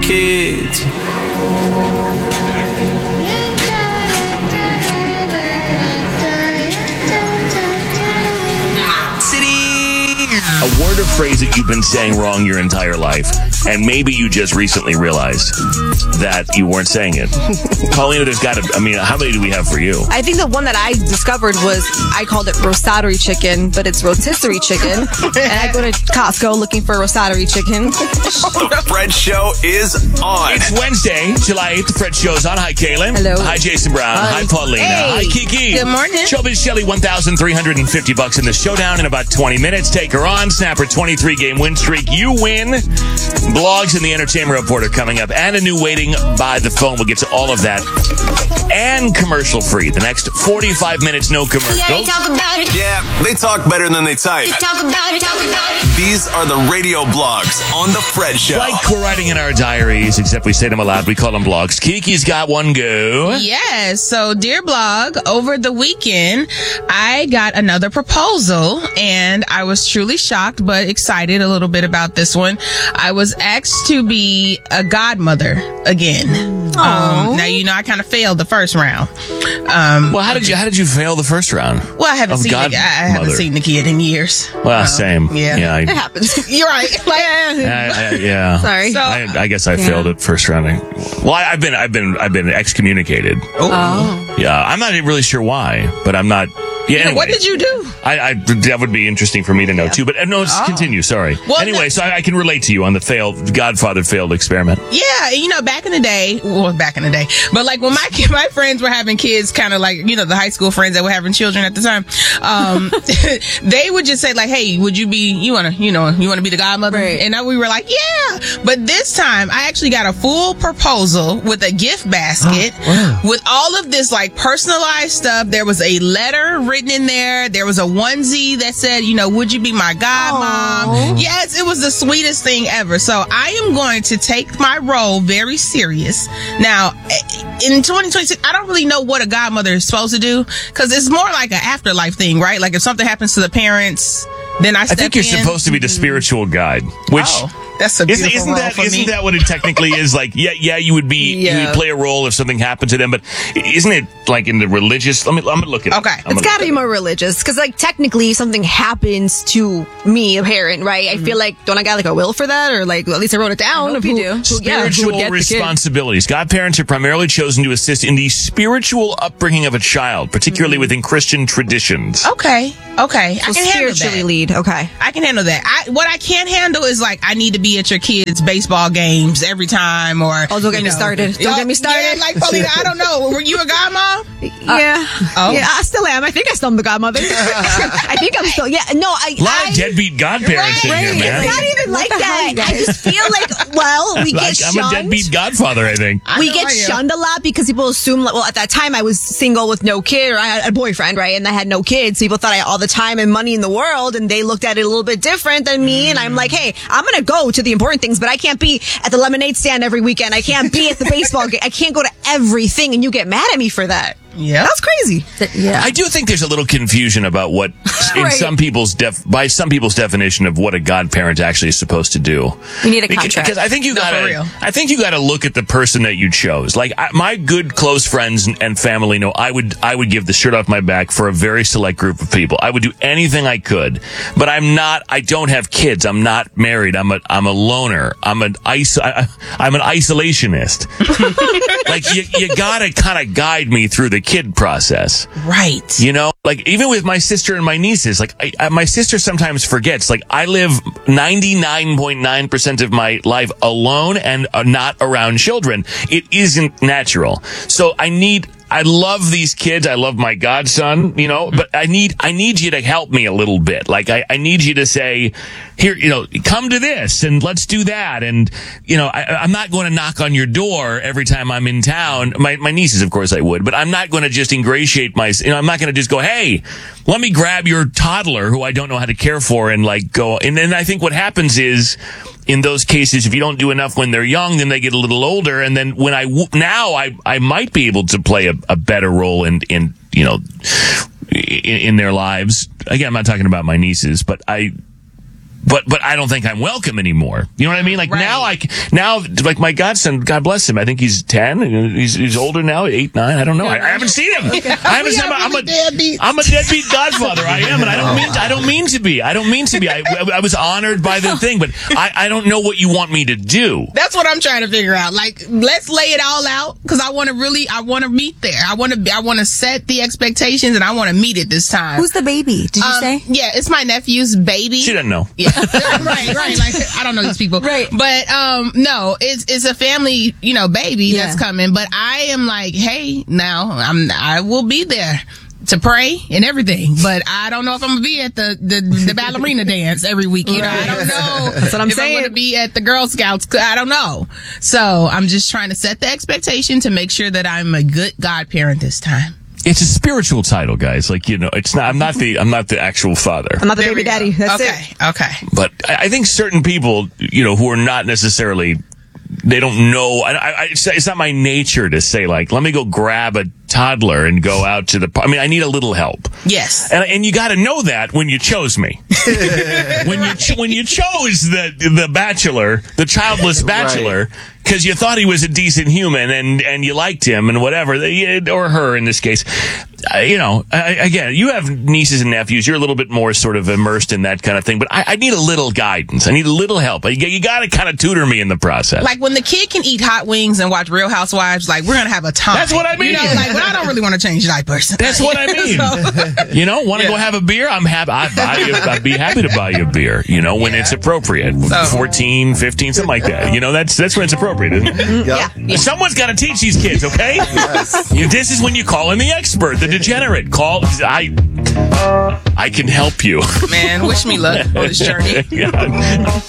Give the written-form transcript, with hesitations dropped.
kids. A word or phrase that you've been saying wrong your entire life, and maybe you just recently realized that you weren't saying it. Paulina, there's got to, how many do we have for you? I think the one that I discovered was, I called it rotisserie chicken, but it's rotisserie chicken. And I go to Costco looking for rotisserie chicken. The Fred Show is on. It's Wednesday, July 8th. The Fred Show's on. Hi, Kaylin. Hello. Hi, Jason Brown. Hi, Paulina. Hey. Hi, Kiki. Good morning. Showbiz Shelly, $1,350 in the showdown in about 20 minutes. Take her on. Snap her 23-game win streak. You win. Blogs and the Entertainment Report are coming up. And a new waiting by the phone. We'll get to all of that. And commercial free. The next 45 minutes, no commercials. Yeah, they talk about it. Yeah, they talk better than they type. Talk about it, talk about it. These are the radio blogs on The Fred Show. Like we're writing in our diaries, except we say them aloud. We call them blogs. Kiki's got one go. Yes. So, dear blog, over the weekend, I got another proposal, and I was truly shocked, but excited a little bit about this one. I was asked to be a godmother again. Now, I kind of failed the first round. Well, how did you fail the first round? Well, I haven't seen the kid in years. Well, same. Yeah. It happens. You're right. Yeah. Sorry. So, I guess I failed it first round. Well, I've been excommunicated. Oh. Yeah, I'm not really sure why, but I'm not. Yeah. Anyway, what did you do? That would be interesting for me to know too. But no, continue. Sorry. Well, anyway, so I can relate to you on the Godfather failed experiment. Yeah, back in the day, but like when my friends were having kids, kind of like, the high school friends that were having children at the time, they would just say like, hey, would you want to be the godmother? Right. And we were like, yeah. But this time I actually got a full proposal with a gift basket with all of this like personalized stuff. There was a letter written in there. There was a onesie that said, would you be my godmom? Yes, it was the sweetest thing ever. So I am going to take my role very serious. Now, in 2026, I don't really know what a godmother is supposed to do, because it's more like an afterlife thing, right? Like if something happens to the parents, then I think you're supposed to be the spiritual guide, which that's a beautiful role for me. Isn't that what it technically is? Like, you would be, you would play a role if something happened to them, but isn't it like in the religious? I'm gonna look it up. Okay. It's got to be more religious, because like technically something happens to me, a parent, right? I feel like, don't I got like a will for that, or like at least I wrote it down? I hope you do. Spiritual responsibilities. Godparents are primarily chosen to assist in the spiritual upbringing of a child, particularly within Christian traditions. Okay. I So can handle spiritually that. lead. Okay. I can handle that. What I can't handle is like, I need to be at your kids' baseball games every time, or don't get me started. Don't get me started. Yeah, like Paulina, I don't know. Were you a godmom? Yeah. Yeah, I still am. I think I still am the godmother. I think I'm still. Yeah. No, A lot of deadbeat godparents in here, man. It's not even like that. I just feel like, we get shunned. I'm a deadbeat godfather, I think. We get shunned a lot because people assume, like, well, at that time I was single with no kid, or I had a boyfriend, right? And I had no kids. So people thought I had all the time and money in the world, and they looked at it a little bit different than me. And I'm like, hey, I'm going to go to the important things, but I can't be at the lemonade stand every weekend. I can't be at the baseball game. I can't go to everything, and you get mad at me for that. Yeah, that's crazy. Yeah, I do think there's a little confusion about what, in Right. some people's definition of what a godparent actually is supposed to do. You need a contract. Because I think you No, for real. gotta look at the person that you chose. Like my good close friends and family know I would give the shirt off my back for a very select group of people. I would do anything I could, but I don't have kids. I'm not married. I'm a loner. I'm an isolationist. Like you gotta kind of guide me through the kid process. right. Like even with my sister and my nieces, like my sister sometimes forgets, like I live 99.9% of my life alone and not around children. It isn't natural. So I love these kids. I love my godson, but I need you to help me a little bit. Like I need you to say, here, come to this and let's do that. And, I'm not going to knock on your door every time I'm in town. My nieces, of course I would, but I'm not going to just ingratiate I'm not going to just go, hey, let me grab your toddler who I don't know how to care for and like go. And then I think what happens is, in those cases, if you don't do enough when they're young, then they get a little older. And then when I might be able to play a better role in their lives. Again, I'm not talking about my nieces, but But I don't think I'm welcome anymore. You know what I mean? Like Right. now, like my godson, God bless him. I think he's 10. He's older now, 8, 9. I don't know. I haven't seen him. I haven't seen him. I'm a deadbeat godfather. I am, and I don't mean to be. I was honored by the thing, but I don't know what you want me to do. That's what I'm trying to figure out. Like, let's lay it all out, because I want to meet there. I want to set the expectations, and I want to meet it this time. Who's the baby? Did you say? Yeah, it's my nephew's baby. She doesn't know. Yeah. right. Like, I don't know these people. Right. But, no, it's a family, baby that's coming. But I am like, hey, now I will be there to pray and everything, but I don't know if I'm gonna be at the ballerina dance every week. I don't know. That's what I'm if saying. I'm gonna be at the Girl Scouts. I don't know. So I'm just trying to set the expectation to make sure that I'm a good godparent this time. It's a spiritual title, guys. Like, it's not. I'm not the actual father. I'm not the There baby we go. daddy. That's it. Okay. But I think certain people, who are not necessarily, they don't know. It's not my nature to say, like, let me go grab a toddler and go out to I need a little help. Yes. And you got to know that when you chose me. when you chose the bachelor, the childless bachelor, because you thought he was a decent human and you liked him and whatever, or her in this case. Again, you have nieces and nephews. You're a little bit more sort of immersed in that kind of thing. But I need a little guidance. I need a little help. You got to kind of tutor me in the process. Like, when the kid can eat hot wings and watch Real Housewives, like, we're going to have a time. That's what I mean. But I don't really want to change diapers. That's what I mean. Want to go have a beer? I'm happy. I'd be happy to buy you a beer, when it's appropriate. 14, 15, something like that. That's when it's appropriate, isn't it? Yeah. Someone's got to teach these kids, okay? Yes. This is when you call in the expert, the degenerate. I can help you. Man, wish me luck on this journey. Yeah.